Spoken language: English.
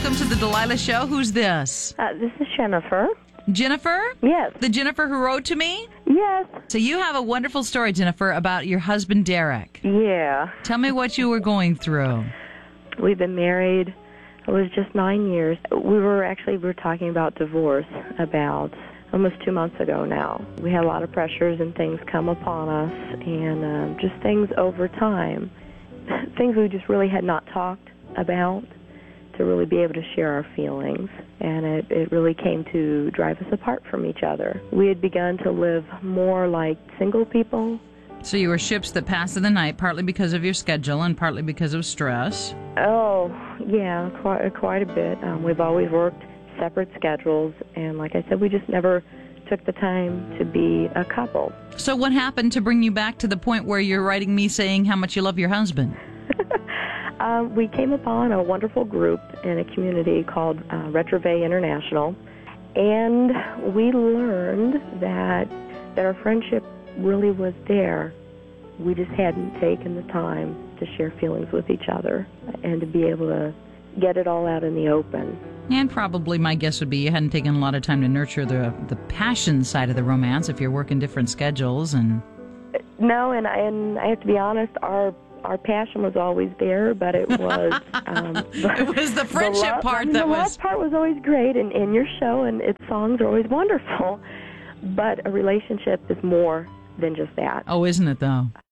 Welcome to the Delilah Show. Who's this? This is Jennifer. Jennifer? Yes. The Jennifer who wrote to me? Yes. So you have a wonderful story, Jennifer, about your husband, Derek. Yeah. Tell me what you were going through. We've been married, it was just 9 years. We were talking about divorce about almost 2 months ago now. We had a lot of pressures and things come upon us, and just things over time, things we just really had not talked about to really be able to share our feelings. And it really came to drive us apart from each other. We had begun to live more like single people. So you were ships that passed in the night, partly because of your schedule and partly because of stress. Oh, yeah, quite a bit. We've always worked separate schedules, and like I said, we just never took the time to be a couple. So what happened to bring you back to the point where you're writing me saying how much you love your husband? We came upon a wonderful group in a community called Retrove International, and we learned that our friendship really was there. We just hadn't taken the time to share feelings with each other and to be able to get it all out in the open. And probably my guess would be you hadn't taken a lot of time to nurture the passion side of the romance if you're working different schedules. And no, and I have to be honest, our passion was always there, but it was it was the friendship part that was. The love part was always great, and your show and its songs are always wonderful. But a relationship is more than just that. Oh, isn't it though?